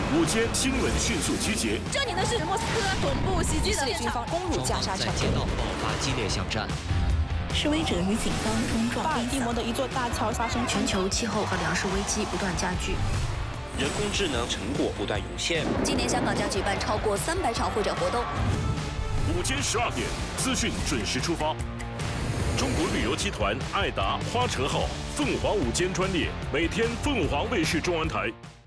午间新闻迅速集结。 这里呢是莫斯科总部袭击的现场， 攻入加沙城， 在街道爆发激烈巷战。 示威者与警方冲撞。 巴尔的摩的一座大桥发生全球气候和粮食危机不断加剧。 人工智能成果不断涌现。 今年香港将举办超过300场会展活动。 午间12点，资讯准时出发。中国旅游集团爱达花车号凤凰午间专列，每天凤凰卫视中文台。